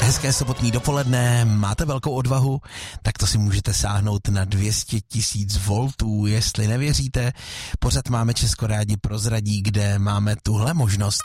Hezké sobotní dopoledne, máte velkou odvahu? Tak to si můžete sáhnout na 200 000 voltů, jestli nevěříte. Pořád Máme Česko rádi prozradí, kde máme tuhle možnost.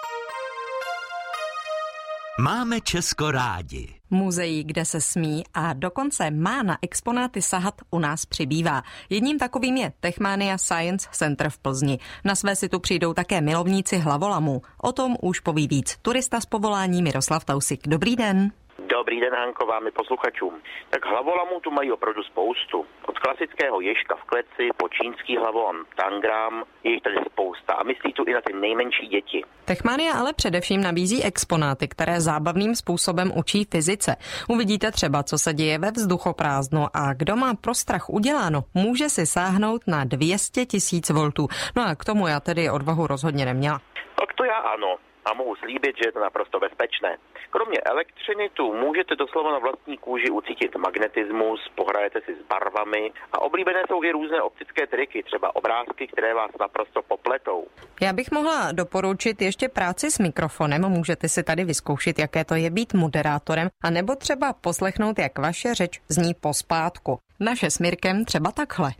Máme Česko rádi. Muzeí, kde se smí a dokonce má na exponáty sahat, u nás přibývá. Jedním takovým je Techmania Science Center v Plzni. Na své si tu přijdou také milovníci hlavolamů. O tom už poví víc turista z povolání Miroslav Tausik. Dobrý den. Dobrý den, Hanko, vám i posluchačům. Tak hlavolamů tu mají opravdu spoustu. Od klasického ježka v kleci po čínský hlavolam tangram, je jich tady spousta a myslí tu i na ty nejmenší děti. Techmania ale především nabízí exponáty, které zábavným způsobem učí fyzice. Uvidíte třeba, co se děje ve vzduchoprázdnu a kdo má pro strach uděláno, může si sáhnout na 200 000 voltů. No a k tomu já tedy odvahu rozhodně neměla. Tak to já ano. A mohu slíbit, že je to naprosto bezpečné. Kromě elektřiny tu můžete doslova na vlastní kůži ucítit magnetismus, pohrajete si s barvami a oblíbené jsou i různé optické triky, třeba obrázky, které vás naprosto popletou. Já bych mohla doporučit ještě práci s mikrofonem, můžete si tady vyzkoušet, jaké to je být moderátorem, anebo třeba poslechnout, jak vaše řeč zní pospátku. Naše s Mirkem třeba takhle.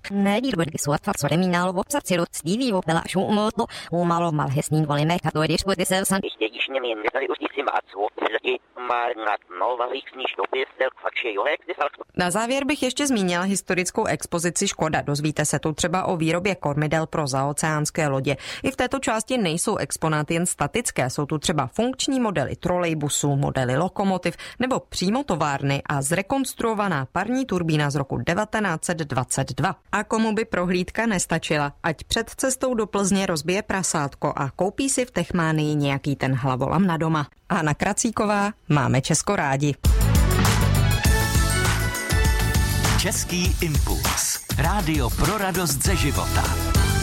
Na závěr bych ještě zmínila historickou expozici Škoda. Dozvíte se tu třeba o výrobě kormidel pro zaoceánské lodě. I v této části nejsou exponáty jen statické, jsou tu třeba funkční modely trolejbusů, modely lokomotiv nebo přímo továrny a zrekonstruovaná parní turbína z roku 1922. A komu by prohlídka nestačila, ať před cestou do Plzně rozbije prasátko a koupí si v Techmánii nějaký ten hlavolam na doma. Anna Kracíková, Máme Česko rádi. Český impuls. Rádio pro radost ze života.